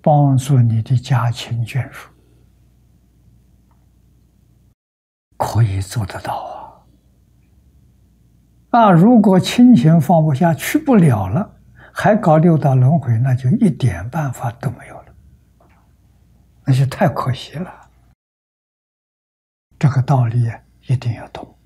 帮助你的家亲眷属，可以做得到啊！如果亲情放不下去不了了，还搞六道轮回，那就一点办法都没有了，那就太可惜了。这个道理一定要懂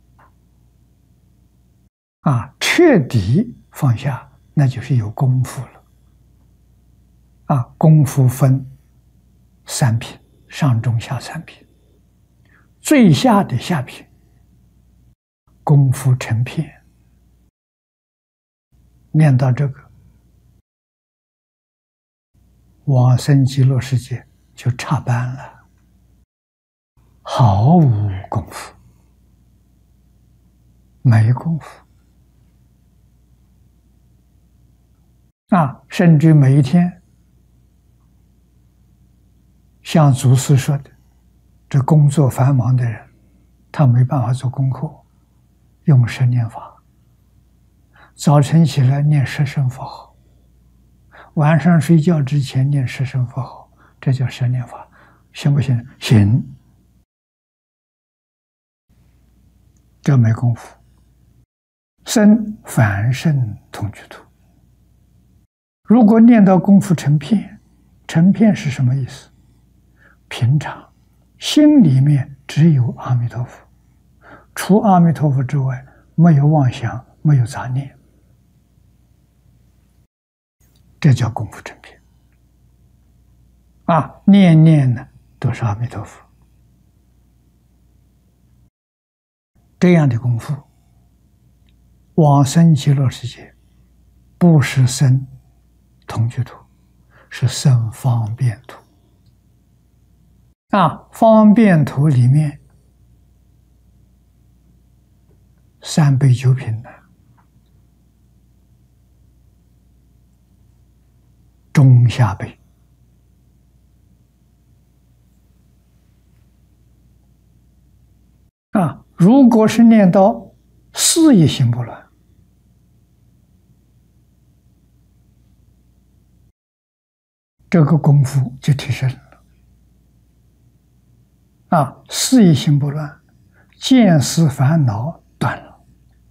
啊！彻底放下，那就是有功夫了啊！功夫分三品，上中下三品，最下的下品，功夫成片，念到这个往生极乐世界就差班了，毫无功夫，没功夫啊！甚至每一天，像祖师说的，这工作繁忙的人，他没办法做功课，用10念法，早晨起来念10声佛号，晚上睡觉之前念10声佛号，这叫10念法，行不行？行。这没功夫。生凡圣同居土，如果念到功夫成片，成片是什么意思？平常心里面只有阿弥陀佛，除阿弥陀佛之外，没有妄想，没有杂念，这叫功夫成片啊！念念呢都是阿弥陀佛，这样的功夫，往生极乐世界不是生同居土，是生方便土啊！方便土里面3杯9品呢，中下辈啊！如果是念到4意心不乱，这个功夫就提升了啊！4意心不乱，见思烦恼断了，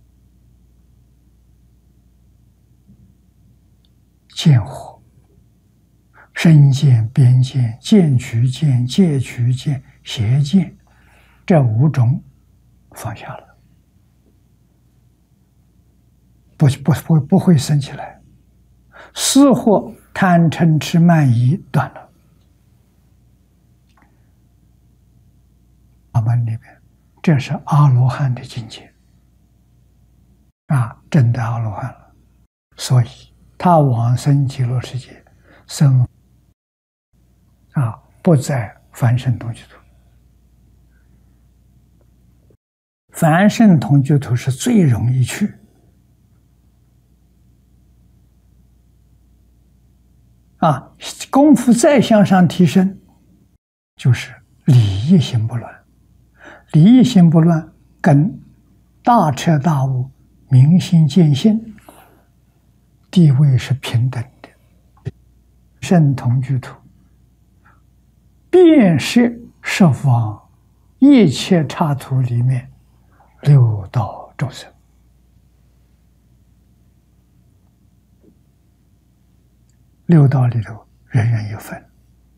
见惑、身见、边见、见取见、戒取见、邪见，这5种放下了，不会生起来。思惑、贪嗔痴慢疑断了。法门里面，这是阿罗汉的境界啊，真的阿罗汉了。所以他往生极乐世界，生啊不在凡圣同居土。凡圣同居土是最容易去啊，功夫再向上提升，就是理义心不乱。理义心不乱，跟大彻大悟、明心见性地位是平等的。圣同居土，便是十方一切刹土里面6道众生。6道里头，人人有份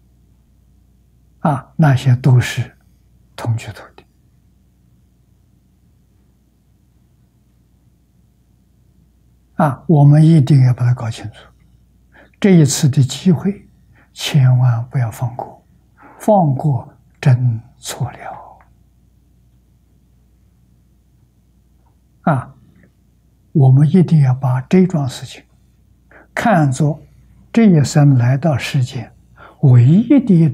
啊，那些都是同居土的啊，我们一定要把它搞清楚。这一次的机会，千万不要放过，放过真错了啊！我们一定要把这桩事情看作这一生来到世间唯一的